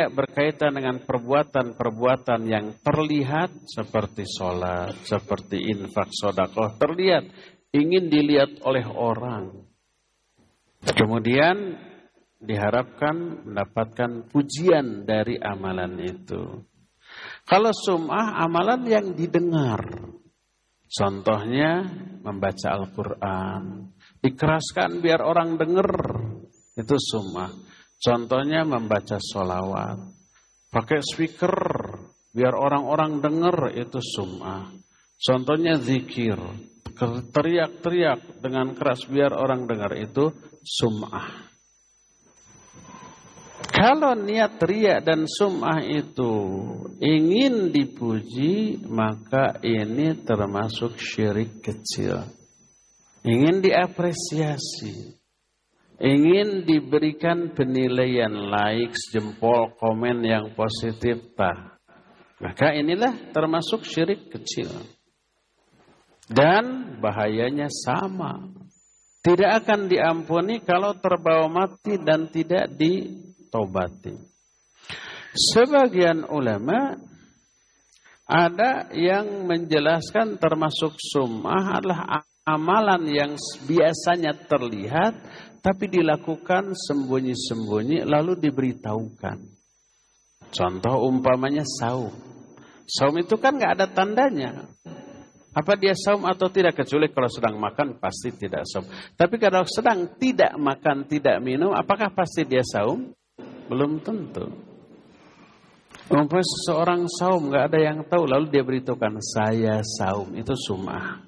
berkaitan dengan perbuatan-perbuatan yang terlihat seperti sholat, seperti infak, sedekah, terlihat, ingin dilihat oleh orang. Kemudian diharapkan mendapatkan pujian dari amalan itu. Kalau sum'ah, amalan yang didengar. Contohnya membaca Al-Quran. Dikeraskan biar orang dengar. Itu sum'ah. Contohnya membaca sholawat. Pakai speaker biar orang-orang dengar, itu sum'ah. Contohnya zikir. Teriak-teriak dengan keras biar orang dengar, itu sum'ah. Kalau niat riya dan sum'ah itu ingin dipuji, maka ini termasuk syirik kecil. Ingin diapresiasi. Ingin diberikan penilaian, likes, jempol, komen yang positif, maka inilah termasuk syirik kecil. Dan bahayanya sama. Tidak akan diampuni kalau terbawa mati dan tidak ditobati. Sebagian ulama ada yang menjelaskan termasuk sum'ah adalah amalan yang biasanya terlihat tapi dilakukan sembunyi-sembunyi lalu diberitahukan. Contoh umpamanya saum. Saum itu kan nggak ada tandanya. Apa dia saum atau tidak, kecuali kalau sedang makan pasti tidak saum. Tapi kalau sedang tidak makan, tidak minum, apakah pasti dia saum? Belum tentu. Umpamanya seseorang saum nggak ada yang tahu lalu dia beritahukan saya saum, itu sum'ah.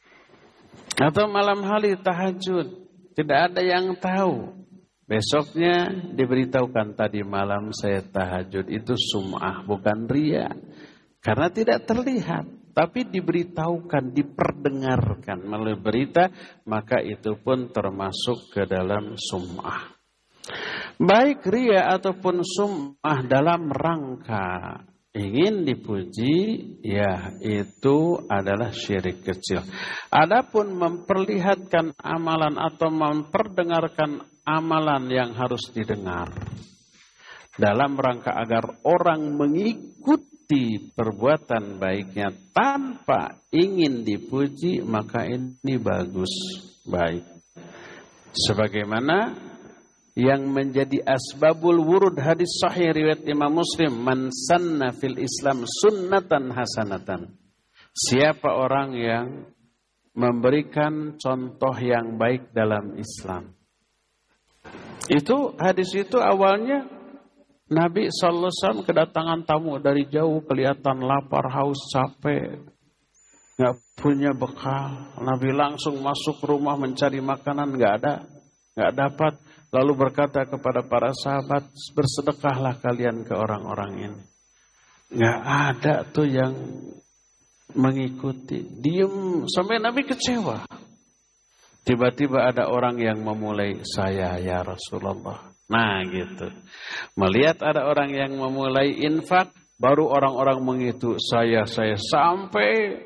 Atau malam hari tahajud. Tidak ada yang tahu. Besoknya diberitahukan tadi malam saya tahajud. Itu sum'ah, bukan riya. Karena tidak terlihat. Tapi diberitahukan, diperdengarkan melalui berita. Maka itu pun termasuk ke dalam sum'ah. Baik riya ataupun sum'ah dalam rangka ingin dipuji, ya itu adalah syirik kecil. Adapun memperlihatkan amalan atau memperdengarkan amalan yang harus didengar dalam rangka agar orang mengikuti perbuatan baiknya tanpa ingin dipuji, maka ini bagus, baik. Sebagaimana yang menjadi asbabul wurud hadis sahih riwayat Imam Muslim, man sanna fil Islam sunnatan hasanatan. Siapa orang yang memberikan contoh yang baik dalam Islam. Itu hadis itu awalnya Nabi sallallahu alaihi wasallam kedatangan tamu dari jauh, kelihatan lapar, haus, capek, enggak punya bekal. Nabi langsung masuk rumah mencari makanan, enggak dapat. Lalu berkata kepada para sahabat, bersedekahlah kalian ke orang-orang ini. Nggak ada tuh yang mengikuti. Diam sampai Nabi kecewa. Tiba-tiba ada orang yang memulai, saya ya Rasulullah. Nah gitu. Melihat ada orang yang memulai infak, baru orang-orang mengikuti saya. Sampai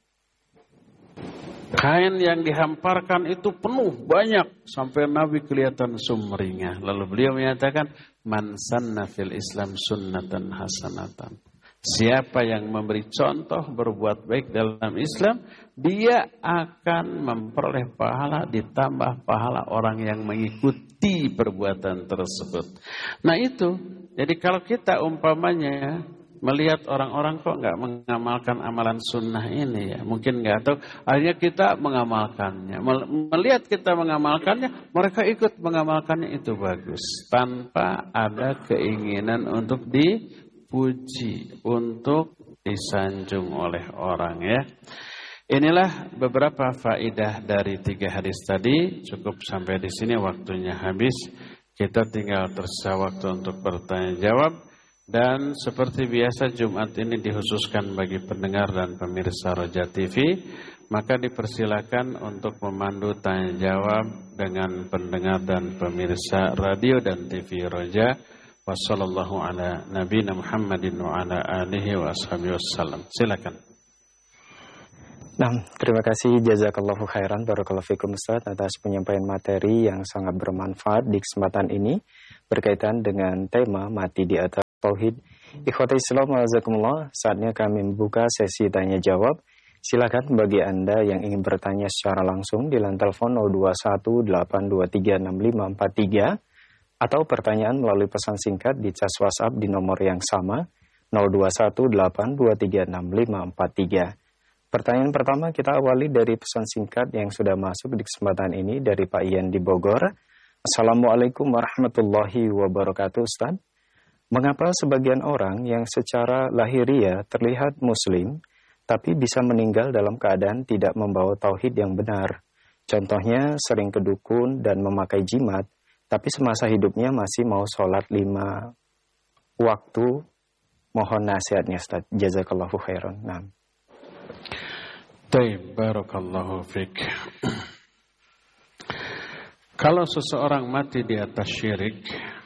kain yang dihamparkan itu penuh, banyak. Sampai Nabi kelihatan sumringah. Lalu beliau menyatakan, man sanna fil Islam sunnatan hasanatan. Siapa yang memberi contoh berbuat baik dalam Islam, dia akan memperoleh pahala ditambah pahala orang yang mengikuti perbuatan tersebut. Nah itu, jadi kalau kita umpamanya melihat orang-orang kok nggak mengamalkan amalan sunnah ini ya, mungkin nggak tahu. Akhirnya kita mengamalkannya. Melihat kita mengamalkannya, mereka ikut mengamalkannya, itu bagus. Tanpa ada keinginan untuk dipuji, untuk disanjung oleh orang ya. Inilah beberapa faedah dari 3 hadis tadi. Cukup sampai di sini, waktunya habis. Kita tinggal tersisa waktu untuk bertanya jawab. Dan seperti biasa Jumat ini dikhususkan bagi pendengar dan pemirsa Roja TV. Maka dipersilakan untuk memandu tanya jawab dengan pendengar dan pemirsa radio dan TV Roja. Wassallallahu ala nabiyina Muhammadin wa ala alihi wa ashabihi wassalam. Silakan. Nah, terima kasih jazakallahu khairan barakallahu fikum Ustaz atas penyampaian materi yang sangat bermanfaat di kesempatan ini berkaitan dengan tema mati di atas tauhid. Ikhwati Islam wajazakumullah, saatnya kami membuka sesi tanya jawab. Silakan bagi Anda yang ingin bertanya secara langsung di line telepon 0218236543 atau pertanyaan melalui pesan singkat di cas WhatsApp di nomor yang sama 0218236543. Pertanyaan pertama kita awali dari pesan singkat yang sudah masuk di kesempatan ini dari Pak Ian di Bogor. Assalamualaikum warahmatullahi wabarakatuh, Ustaz. Mengapa sebagian orang yang secara lahiriah terlihat muslim, tapi bisa meninggal dalam keadaan tidak membawa tauhid yang benar? Contohnya sering ke dukun dan memakai jimat, tapi semasa hidupnya masih mau sholat 5 waktu. Mohon nasihatnya, Ustaz. Jazakallahu khairan. Nah. Taib, barakallahu fiqh. Kalau seseorang mati di atas syirik,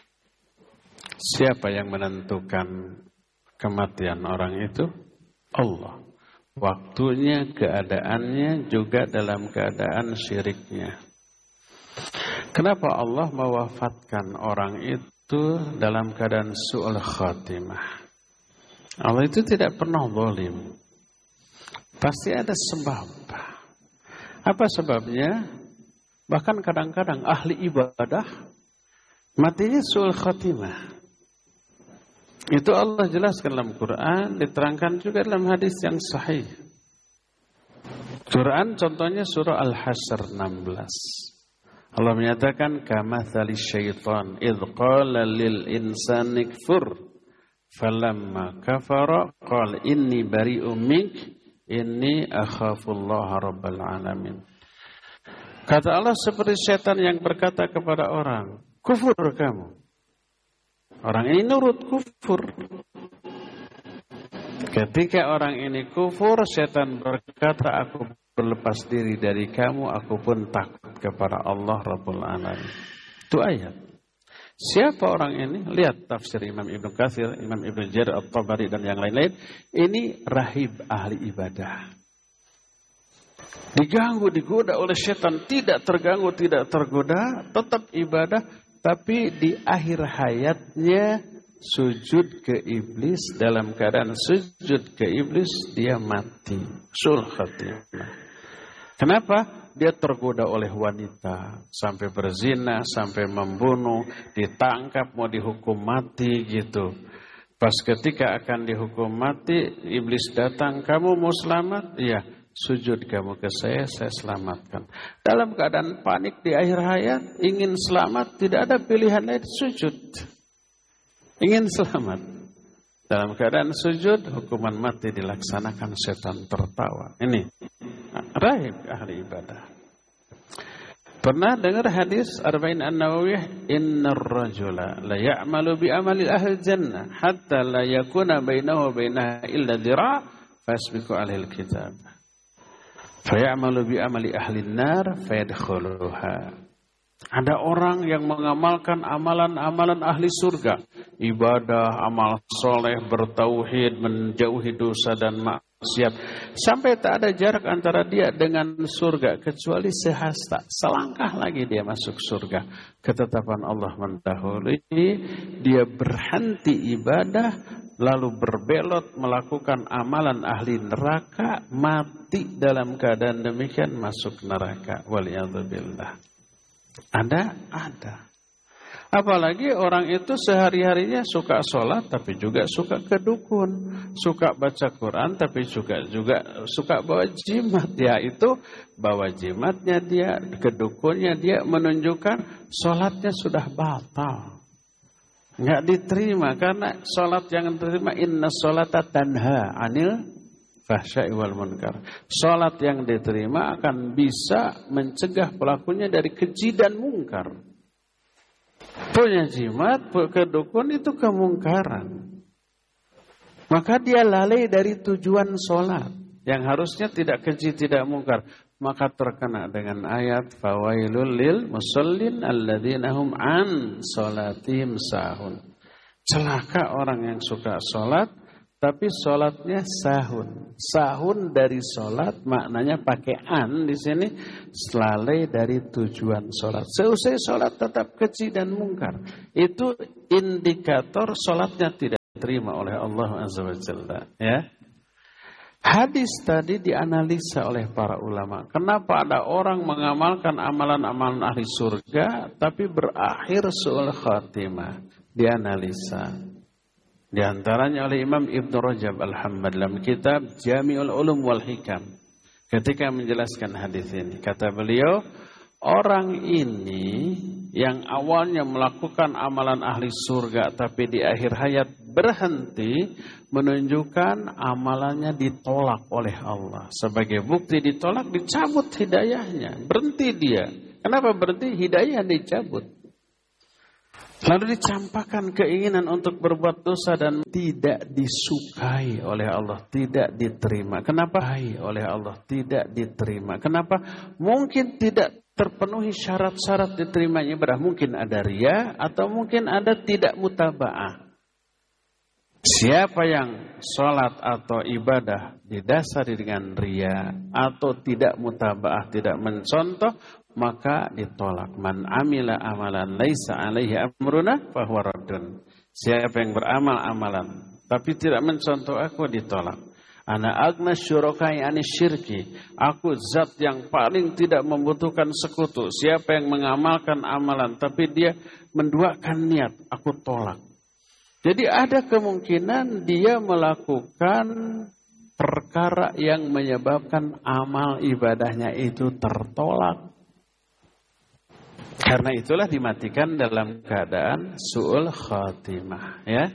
siapa yang menentukan kematian orang itu? Allah. Waktunya, keadaannya juga dalam keadaan syiriknya. Kenapa Allah mewafatkan orang itu dalam keadaan su'ul khatimah? Allah itu tidak pernah zalim. Pasti ada sebab. Apa sebabnya? Bahkan kadang-kadang ahli ibadah matinya su'ul khatimah. Itu Allah jelaskan dalam Quran, diterangkan juga dalam hadis yang sahih. Quran contohnya surah Al-Hasyr 16. Allah menyatakan kamatsali syaitan idz qala lil insani kfur falamma kafara qala inni bari'um mink inni akhafullaha rabbal alamin. Kata Allah seperti setan yang berkata kepada orang, kufur kamu. Orang ini nurut kufur. Ketika orang ini kufur, setan berkata, aku berlepas diri dari kamu, aku pun takut kepada Allah Rabbul Alamin. Itu ayat. Siapa orang ini? Lihat tafsir Imam Ibnu Katsir, Imam Ibnu Jarir At-Tabari dan yang lain-lain. Ini rahib ahli ibadah. Diganggu, digoda oleh setan, tidak terganggu, tidak tergoda, tetap ibadah, tapi di akhir hayatnya sujud ke iblis, dalam keadaan sujud ke iblis dia mati. Su'ul khatimah. Kenapa? Dia tergoda oleh wanita, sampai berzina, sampai membunuh, ditangkap, mau dihukum mati gitu. Pas ketika akan dihukum mati, iblis datang, kamu mau selamat? Iya, sujud kamu ke saya selamatkan. Dalam keadaan panik di akhir hayat, ingin selamat, tidak ada pilihan lain, sujud. Ingin selamat. Dalam keadaan sujud, hukuman mati dilaksanakan, setan tertawa. Ini rahib ahli ibadah. Pernah dengar hadis Arba'in An-Nawawiyah, innar rajula la ya'malu bi amali ahli jannah hatta la yakuna bainahu wa bainaha illa dhira' fasbiqu alaihi alkitab. Fayamalu bi amali ahli nar fayadkhuluha. Ada orang yang mengamalkan amalan-amalan ahli surga, ibadah, amal soleh, bertauhid, menjauhi dosa dan maksiat, sampai tak ada jarak antara dia dengan surga kecuali sehasta, selangkah lagi dia masuk surga. Ketetapan Allah mendahului, dia berhenti ibadah lalu berbelot melakukan amalan ahli neraka, mati dalam keadaan demikian masuk neraka. Waliyadzubillah. Ada. Apalagi orang itu sehari-harinya suka sholat tapi juga suka ke dukun, suka baca Quran tapi juga suka bawa jimat. Ya itu bawa jimatnya dia, ke dukunnya dia menunjukkan sholatnya sudah batal. Enggak diterima karena sholat yang diterima inna sholata tanha anil fahsya'i wal munkar. Sholat yang diterima akan bisa mencegah pelakunya dari keji dan mungkar. Punya jimat, ke dukun itu kemungkaran. Maka dia lalai dari tujuan sholat yang harusnya tidak keji, tidak mungkar. Maka terkena dengan ayat fawailul lil musallin alladzina hum an sholatihim sahun. Celaka orang yang suka sholat tapi sholatnya sahun. Sahun dari sholat maknanya pakai an di sini, lalai dari tujuan sholat. Seusai sholat tetap keji dan mungkar. Itu indikator sholatnya tidak diterima oleh Allah Azza wa Jalla. Ya. Hadis tadi dianalisa oleh para ulama. Kenapa ada orang mengamalkan amalan-amalan ahli surga tapi berakhir su'ul khatimah? Dianalisa. Di antaranya oleh Imam Ibn Rajab Al-Hambali dalam kitab Jami'ul Ulum wal Hikam. Ketika menjelaskan hadis ini, kata beliau, orang ini yang awalnya melakukan amalan ahli surga tapi di akhir hayat berhenti, menunjukkan amalannya ditolak oleh Allah. Sebagai bukti ditolak, dicabut hidayahnya. Berhenti dia. Kenapa berhenti? Hidayah dicabut. Lalu dicampakkan keinginan untuk berbuat dosa dan tidak disukai oleh Allah, tidak diterima. Kenapa? Oleh Allah, tidak diterima. Kenapa? Mungkin tidak terpenuhi syarat-syarat diterimanya ibadah. Mungkin ada riya atau mungkin ada tidak mutaba'ah. Siapa yang sholat atau ibadah didasari dengan riya atau tidak mutaba'ah, tidak mencontoh, maka ditolak. Man amila amalan laisa alaihi amruna fahuwa raddun. Siapa yang beramal amalan tapi tidak mencontoh aku, ditolak. Ana agna syurakai anis syirki. Aku zat yang paling tidak membutuhkan sekutu. Siapa yang mengamalkan amalan tapi dia menduakan niat, aku tolak. Jadi ada kemungkinan dia melakukan perkara yang menyebabkan amal ibadahnya itu tertolak. Karena itulah dimatikan dalam keadaan su'ul khatimah. Ya.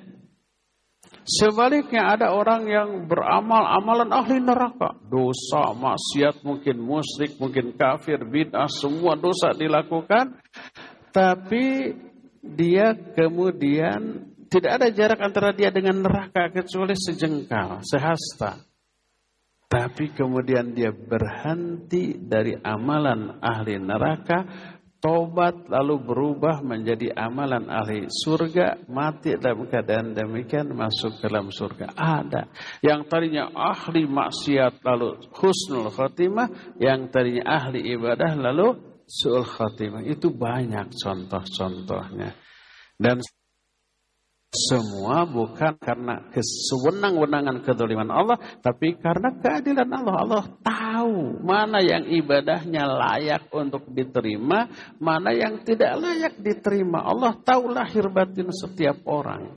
Sebaliknya ada orang yang beramal amalan ahli neraka. Dosa, maksiat, mungkin musyrik, mungkin kafir, bid'ah, semua dosa dilakukan. Tapi dia kemudian tidak ada jarak antara dia dengan neraka kecuali sejengkal, sehasta. Tapi kemudian dia berhenti dari amalan ahli neraka, tobat lalu berubah menjadi amalan ahli surga, mati dalam keadaan demikian masuk ke dalam surga. Ada yang tadinya ahli maksiat lalu husnul khatimah, yang tadinya ahli ibadah lalu su'ul khatimah. Itu banyak contoh-contohnya. Dan semua bukan karena kesewenang-wenangan kezaliman Allah, tapi karena keadilan Allah. Allah tahu mana yang ibadahnya layak untuk diterima, mana yang tidak layak diterima. Allah tahu lahir batin setiap orang.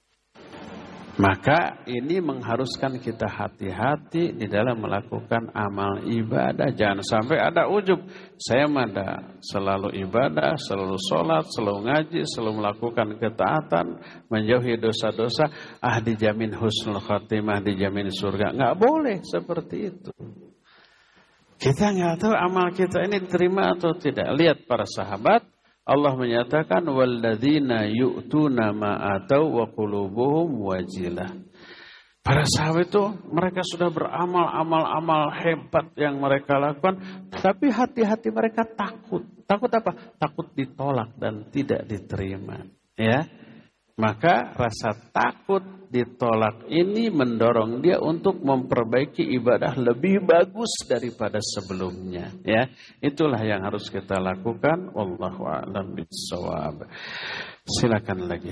Maka ini mengharuskan kita hati-hati di dalam melakukan amal ibadah. Jangan sampai ada ujub. Saya mada selalu ibadah, selalu sholat, selalu ngaji, selalu melakukan ketaatan, menjauhi dosa-dosa. Dijamin husnul khatimah, dijamin surga. Nggak boleh seperti itu. Kita nggak tahu amal kita ini diterima atau tidak. Lihat para sahabat. Allah menyatakan walladzina yu'tuna ma atau wa qulubuhum wajilah. Para sahabat itu mereka sudah beramal amal hebat yang mereka lakukan, tapi hati-hati mereka takut. Takut apa? Takut ditolak dan tidak diterima. Ya. Maka rasa takut ditolak ini mendorong dia untuk memperbaiki ibadah lebih bagus daripada sebelumnya. Ya, itulah yang harus kita lakukan. Wallahu a'lam bishawab. Silakan lagi.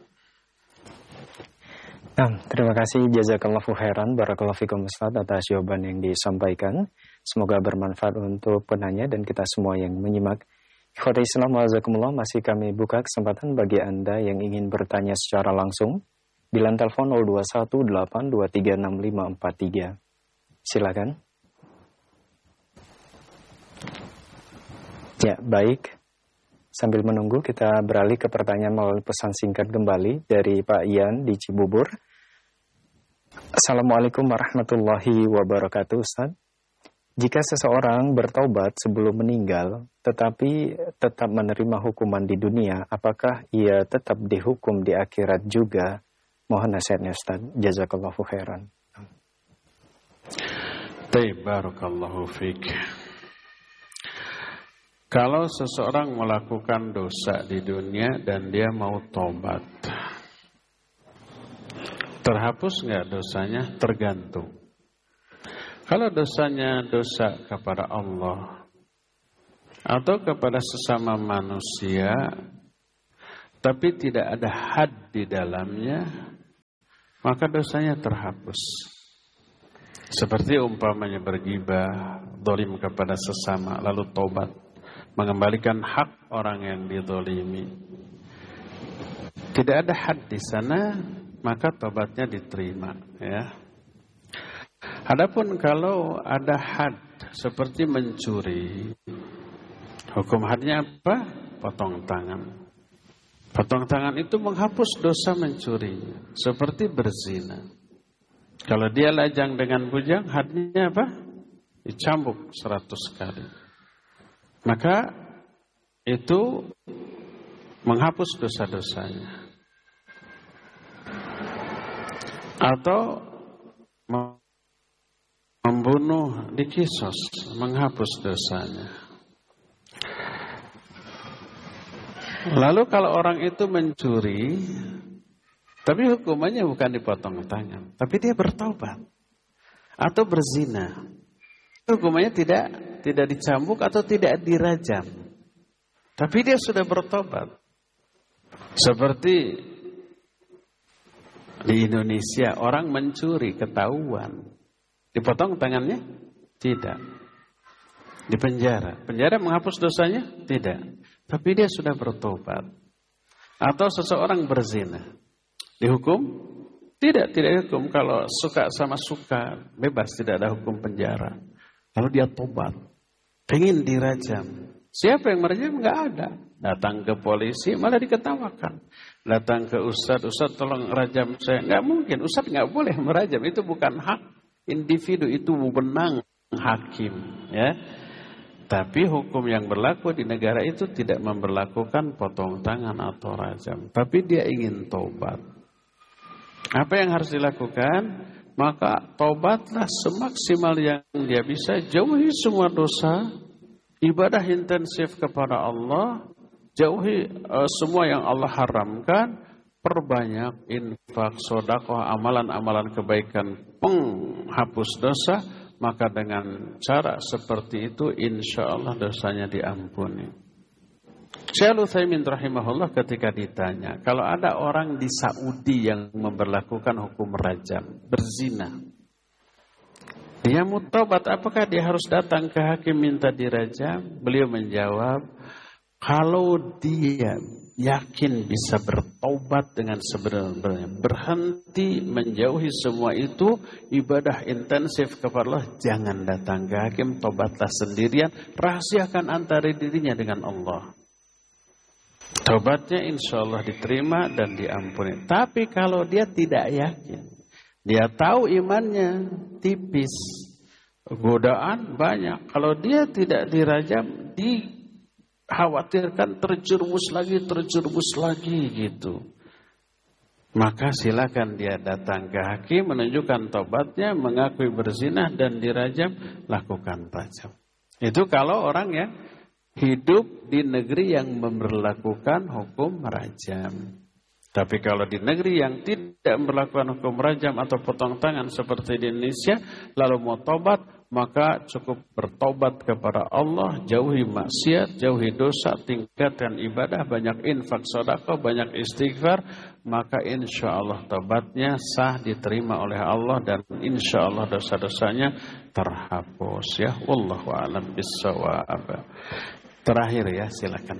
Terima kasih jazakallahu khairan barakallahu fikum Ustaz atas jawaban yang disampaikan. Semoga bermanfaat untuk penanya dan kita semua yang menyimak. Ikhwati Islam wa'azakumullah, masih kami buka kesempatan bagi Anda yang ingin bertanya secara langsung di line telepon 0218236543. Silakan. Ya, baik. Sambil menunggu kita beralih ke pertanyaan melalui pesan singkat kembali dari Pak Ian di Cibubur. Assalamualaikum warahmatullahi wabarakatuh, Ustaz. Jika seseorang bertaubat sebelum meninggal, tetapi tetap menerima hukuman di dunia, apakah ia tetap dihukum di akhirat juga? Mohon nasihatnya Ustaz. Jazakallahu khairan. Barakallahu fiik. Kalau seseorang melakukan dosa di dunia dan dia mau tobat, terhapus nggak dosanya? Tergantung. Kalau dosanya dosa kepada Allah atau kepada sesama manusia, tapi tidak ada had di dalamnya, maka dosanya terhapus. Seperti umpamanya bergibah, zalim kepada sesama, lalu taubat, mengembalikan hak orang yang dizalimi. Tidak ada had di sana, maka taubatnya diterima, ya. Adapun kalau ada had seperti mencuri, hukum hadnya apa? Potong tangan. Potong tangan itu menghapus dosa mencuri, seperti berzina. Kalau dia lajang dengan bujang, hadnya apa? Dicambuk 100 kali. Maka itu menghapus dosa-dosanya. Atau membunuh dikisos, menghapus dosanya. Lalu kalau orang itu mencuri, tapi hukumannya bukan dipotong tangan, tapi dia bertobat. Atau berzina, hukumannya tidak dicambuk atau tidak dirajam, tapi dia sudah bertobat. Seperti di Indonesia, orang mencuri ketahuan, dipotong tangannya? Tidak. Dipenjara. Penjara menghapus dosanya? Tidak. Tapi dia sudah bertobat. Atau seseorang berzina, dihukum? Tidak dihukum. Kalau suka sama suka, bebas, tidak ada hukum penjara. Lalu dia tobat, pengen dirajam. Siapa yang merajam? Enggak ada. Datang ke polisi malah diketawakan. Datang ke ustadz tolong rajam saya. Enggak mungkin, ustadz enggak boleh merajam. Itu bukan hak individu, itu wewenang hakim, ya. Tapi hukum yang berlaku di negara itu tidak memberlakukan potong tangan atau rajam. Tapi dia ingin tobat. Apa yang harus dilakukan? Maka tobatlah semaksimal yang dia bisa. Jauhi semua dosa. Ibadah intensif kepada Allah. Jauhi semua yang Allah haramkan. Perbanyak infak, sedekah, amalan-amalan kebaikan penghapus dosa. Maka dengan cara seperti itu insya Allah dosanya diampuni. Syekh Utsaimin rahimahullah ketika ditanya, kalau ada orang di Saudi yang memberlakukan hukum rajam, berzina, dia mau tobat, apakah dia harus datang ke hakim minta dirajam? Beliau menjawab, kalau dia yakin bisa bertobat dengan sebenarnya, berhenti menjauhi semua itu, ibadah intensif kepada Allah, jangan datang ke hakim, tobatlah sendirian, rahasiakan antara dirinya dengan Allah. Tobatnya insya Allah diterima dan diampuni. Tapi kalau dia tidak yakin, dia tahu imannya tipis, godaan banyak, kalau dia tidak dirajam, khawatirkan terjerumus lagi gitu. Maka silakan dia datang ke hakim, menunjukkan tobatnya, mengakui berzina dan dirajam, lakukan rajam. Itu kalau orang yang hidup di negeri yang memberlakukan hukum rajam. Tapi kalau di negeri yang tidak memberlakukan hukum rajam atau potong tangan seperti di Indonesia, lalu mau tobat, maka cukup bertobat kepada Allah, jauhi maksiat, jauhi dosa, tingkatkan ibadah, banyak infak sedekah, banyak istighfar, maka insya Allah tobatnya sah, diterima oleh Allah, dan insya Allah dosa-dosanya terhapus, ya. Wallahu a'lam bissawab. Terakhir ya, silakan.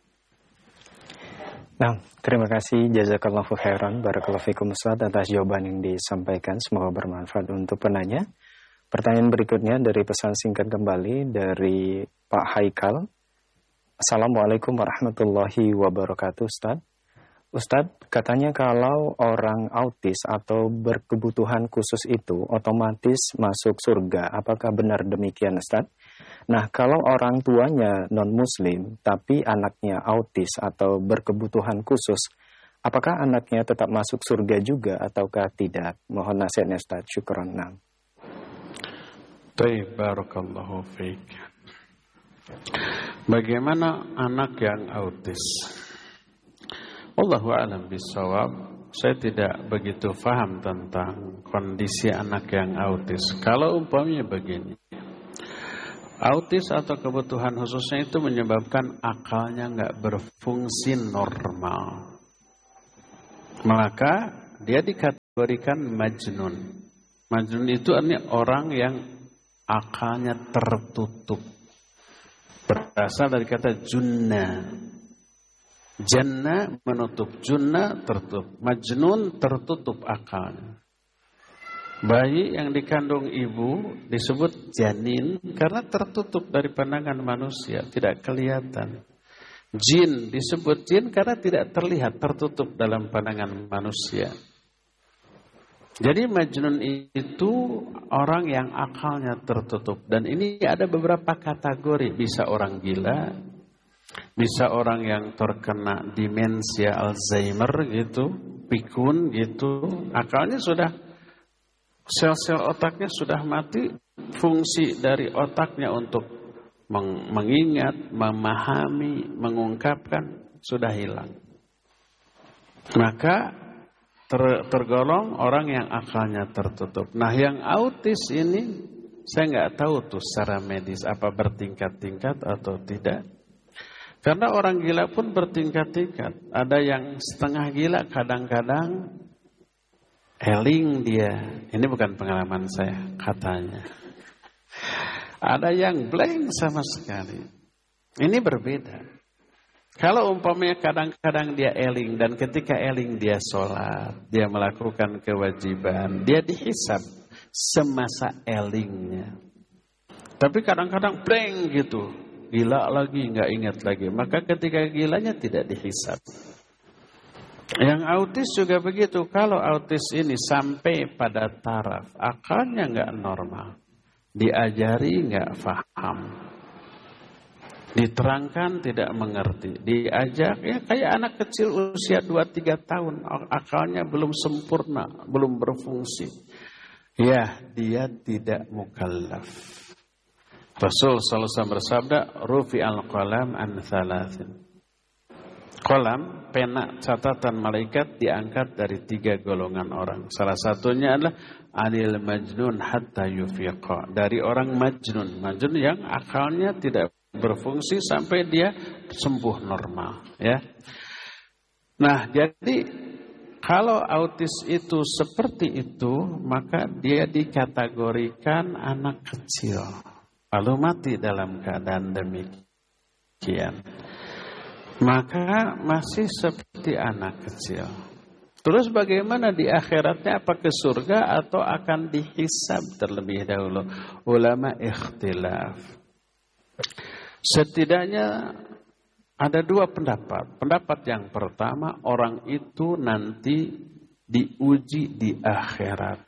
Nah, terima kasih jazakallahu khairan, barakallahu fikum Ustaz atas jawaban yang disampaikan, semoga bermanfaat untuk penanya. Pertanyaan berikutnya dari pesan singkat kembali dari Pak Haikal. Assalamualaikum warahmatullahi wabarakatuh Ustaz. Ustaz, katanya kalau orang autis atau berkebutuhan khusus itu otomatis masuk surga. Apakah benar demikian Ustaz? Nah, kalau orang tuanya non-muslim tapi anaknya autis atau berkebutuhan khusus, apakah anaknya tetap masuk surga juga ataukah tidak? Mohon nasihatnya Ustaz. Syukran. Baik, barakallahu fiik. Bagaimana anak yang autis? Wallahu a'lam bishawab. Saya tidak begitu paham tentang kondisi anak yang autis. Kalau umpamanya begini, autis atau kebutuhan khususnya itu menyebabkan akalnya nggak berfungsi normal, maka dia dikatakan dikategorikan majnun. Majnun itu artinya orang yang akalnya tertutup. Berasal dari kata junna. Janna menutup, junna tertutup. Majnun tertutup akalnya. Bayi yang dikandung ibu disebut janin karena tertutup dari pandangan manusia, tidak kelihatan. Jin disebut jin karena tidak terlihat, tertutup dalam pandangan manusia. Jadi majnun itu orang yang akalnya tertutup. Dan ini ada beberapa kategori. Bisa orang gila, bisa orang yang terkena demensia Alzheimer gitu, pikun gitu. Akalnya sudah, sel-sel otaknya sudah mati, fungsi dari otaknya untuk mengingat, memahami, mengungkapkan sudah hilang. Maka tergolong orang yang akalnya tertutup. Nah, yang autis ini saya nggak tahu tuh secara medis apa bertingkat-tingkat atau tidak. Karena orang gila pun bertingkat-tingkat. Ada yang setengah gila, kadang-kadang eling dia. Ini bukan pengalaman saya, katanya. Ada yang blank sama sekali. Ini berbeda. Kalau umpamanya kadang-kadang dia eling, dan ketika eling dia sholat, dia melakukan kewajiban, dia dihisab semasa elingnya. Tapi kadang-kadang blank gitu, gila lagi, nggak ingat lagi. Maka ketika gilanya tidak dihisab. Yang autis juga begitu. Kalau autis ini sampai pada taraf akalnya nggak normal, diajari nggak paham, diterangkan tidak mengerti, diajak ya kayak anak kecil usia 2-3 tahun, akalnya belum sempurna, belum berfungsi. Ya, dia tidak mukallaf. Rasul sallallahu alaihi wasallam bersabda, "Rufi'al qalam an thalathin." Qalam, pena catatan malaikat diangkat dari 3 golongan orang. Salah satunya adalah anil majnun hatta yufiqa. Dari orang majnun. Majnun yang akalnya tidak berfungsi sampai dia sembuh normal, ya. Nah, jadi kalau autis itu seperti itu, maka dia dikategorikan anak kecil, lalu mati dalam keadaan demikian. Maka masih seperti anak kecil. Terus bagaimana di akhiratnya? Apa ke surga atau akan dihisab terlebih dahulu? Ulama ikhtilaf. Setidaknya ada 2 pendapat. Pendapat yang pertama, orang itu nanti diuji di akhirat.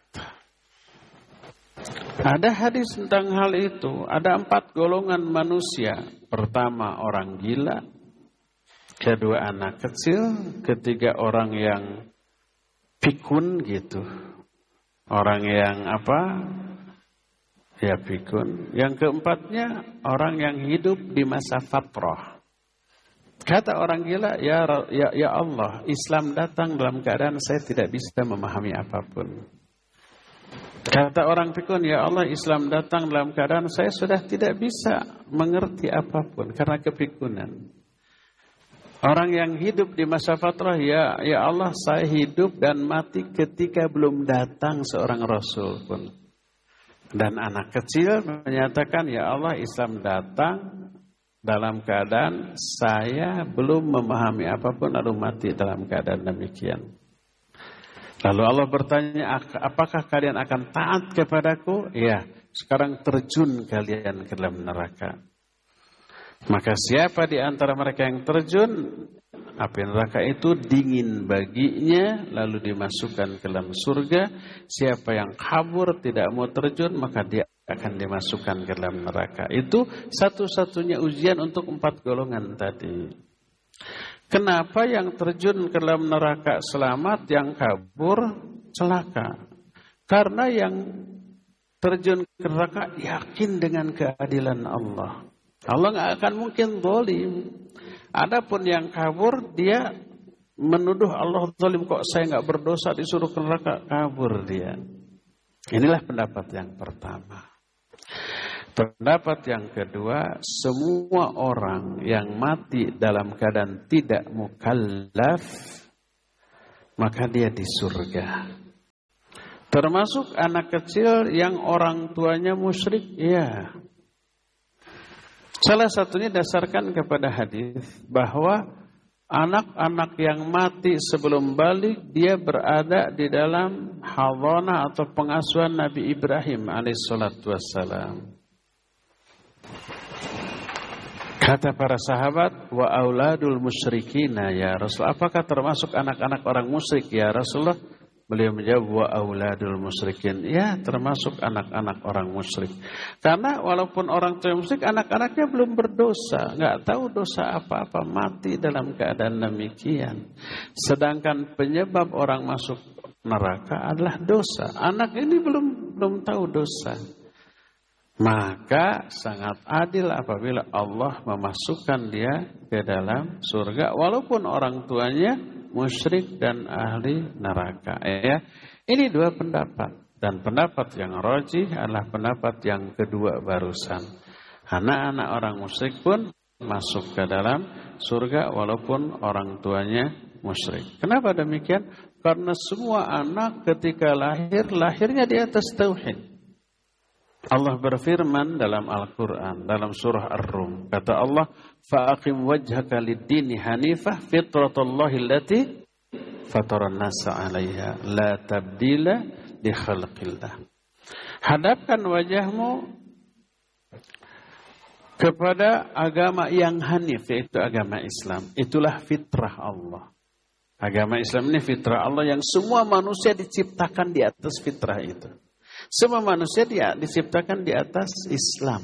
Ada hadis tentang hal itu. Ada 4 golongan manusia. Pertama orang gila, kedua anak kecil, ketiga orang yang pikun gitu. Orang yang apa? Ya pikun. Yang keempatnya orang yang hidup di masa fatrah. Kata orang gila, ya Allah, Islam datang dalam keadaan saya tidak bisa memahami apapun. Kata orang pikun, ya Allah, Islam datang dalam keadaan saya sudah tidak bisa mengerti apapun karena kepikunan. Orang yang hidup di masa fatrah, ya Allah, saya hidup dan mati ketika belum datang seorang Rasul pun. Dan anak kecil menyatakan, ya Allah, Islam datang dalam keadaan saya belum memahami apapun lalu mati dalam keadaan demikian. Lalu Allah bertanya, apakah kalian akan taat kepadaku? Ya, sekarang terjun kalian ke dalam neraka. Maka siapa di antara mereka yang terjun, api neraka itu dingin baginya, lalu dimasukkan ke dalam surga. Siapa yang kabur tidak mau terjun, maka dia akan dimasukkan ke dalam neraka. Itu satu-satunya ujian untuk 4 golongan tadi. Kenapa yang terjun ke dalam neraka selamat, yang kabur celaka? Karena yang terjun ke neraka yakin dengan keadilan Allah. Allah nggak akan mungkin zalim. Adapun yang kabur, dia menuduh Allah zalim, kok saya nggak berdosa disuruh ke neraka, kabur dia. Inilah pendapat yang pertama. Pendapat yang kedua, semua orang yang mati dalam keadaan tidak mukallaf, maka dia di surga. Termasuk anak kecil yang orang tuanya musyrik, ya. Salah satunya dasarkan kepada hadis bahwa anak-anak yang mati sebelum balik dia berada di dalam hadhanah atau pengasuhan Nabi Ibrahim alaihissalatu wassalam. Kata para sahabat, wa auladul musyrikina ya Rasul, apakah termasuk anak-anak orang musyrik ya Rasulullah? Beliau menjawab, wa auladul musyrikin, ya termasuk anak-anak orang musyrik. Karena walaupun orang tua musyrik, anak-anaknya belum berdosa, nggak tahu dosa apa-apa, mati dalam keadaan demikian. Sedangkan penyebab orang masuk neraka adalah dosa. Anak ini belum tahu dosa. Maka sangat adil apabila Allah memasukkan dia ke dalam surga walaupun orang tuanya musyrik dan ahli neraka. Ya, ini dua pendapat, dan pendapat yang rajih adalah pendapat yang kedua barusan. Anak-anak orang musyrik pun masuk ke dalam surga walaupun orang tuanya musyrik. Kenapa demikian? Karena semua anak ketika lahirnya di atas tauhid. Allah berfirman dalam Al-Quran, dalam surah Ar-Rum. Kata Allah, فَأَقِمْ وَجْهَكَ لِلدِّينِ حَنِيفَةً فِطْرَةَ اللَّهِ الَّتِي فَطَرَ النَّاسَ عَلَيْهَا لَا تَبْدِيلَ لِخَلْقِ اللَّهِ. Hadapkan wajahmu kepada agama yang hanif, yaitu agama Islam. Itulah fitrah Allah. Agama Islam ini fitrah Allah yang semua manusia diciptakan di atas fitrah itu. Semua manusia diciptakan di atas Islam.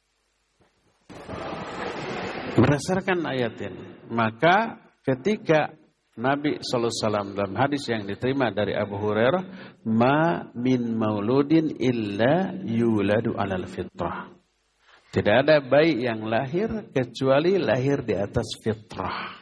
Berdasarkan ayat ini, maka ketika Nabi SAW dalam hadis yang diterima dari Abu Hurairah, ma min mauludin illa yuladu alal fitrah. Tidak ada bayi yang lahir kecuali lahir di atas fitrah.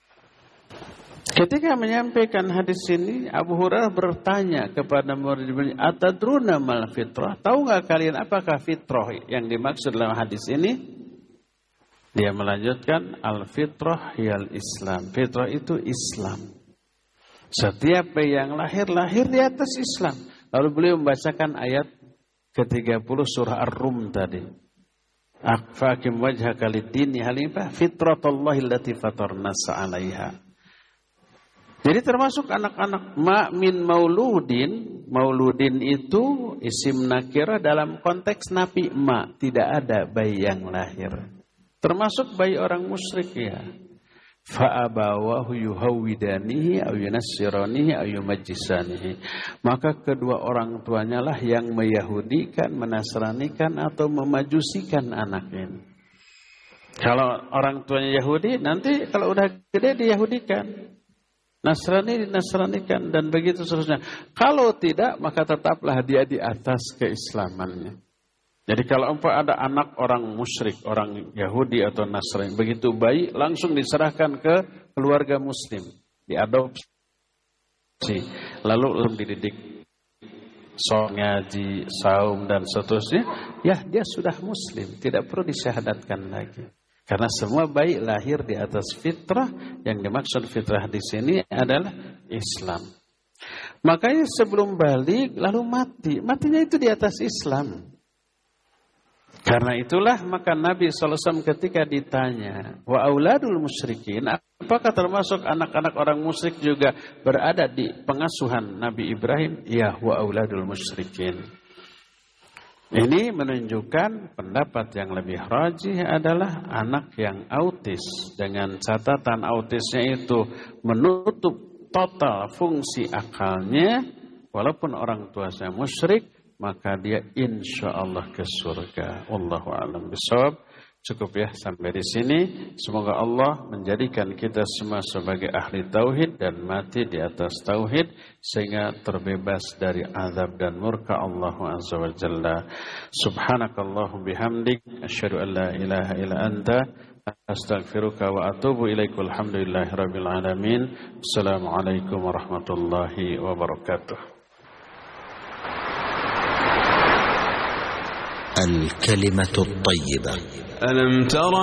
Ketika menyampaikan hadis ini, Abu Hurairah bertanya kepada murid-muridnya, atadruna mal fitrah? Tahu nggak kalian apakah fitrah yang dimaksud dalam hadis ini? Dia melanjutkan, al-fitrah hiyal Islam. Fitrah itu Islam. Setiap bayi yang lahir di atas Islam. Lalu beliau membacakan ayat ke-30 surah Ar-Rum tadi. Aqfakim wajhaka lid-dini hanifah fitratallahi allati fatarna 'alaiha. Jadi termasuk anak-anak min mauludin itu isim nakirah dalam konteks nafi tidak ada bayi yang lahir. Termasuk bayi orang musyrik ya. Fa abawahu yuhawidanihi aw yunassiranihi aw yumajjisanihi. Maka kedua orang tuanya lah yang meyahudikan, menasranikan atau memajusikan anak ini. Kalau orang tuanya Yahudi, nanti kalau udah gede diyahudikan. Nasrani dinasranikan dan begitu seterusnya. Kalau tidak, maka tetaplah dia di atas keislamannya. Jadi kalau ada anak orang musyrik, orang Yahudi atau Nasrani, begitu bayi langsung diserahkan ke keluarga muslim, diadopsi, lalu dididik, ngaji, saum dan seterusnya, ya dia sudah muslim, tidak perlu disyahadatkan lagi. Karena semua bayi lahir di atas fitrah, yang dimaksud fitrah di sini adalah Islam. Makanya sebelum balik lalu matinya itu di atas Islam. Karena itulah maka Nabi SAW ketika ditanya, wa auladul musyrikin, apakah termasuk anak-anak orang musyrik juga berada di pengasuhan Nabi Ibrahim? Ya, wa auladul musyrikin. Ini menunjukkan pendapat yang lebih rajih adalah anak yang autis. Dengan catatan autisnya itu menutup total fungsi akalnya. Walaupun orang tuanya musyrik, maka dia insya Allah ke surga. Wallahu a'lam bishawab. Cukup ya sampai di sini. Semoga Allah menjadikan kita semua sebagai ahli tauhid dan mati di atas tauhid sehingga terbebas dari azab dan murka Allah azza wa jalla. Subhanakallahum bihamdik asyhadu an la ilaha illa anta astaghfiruka wa atubu ilaikal hamdulillahi rabbil alamin. Assalamualaikum warahmatullahi wabarakatuh. الكلمة الطيبة. ألم تر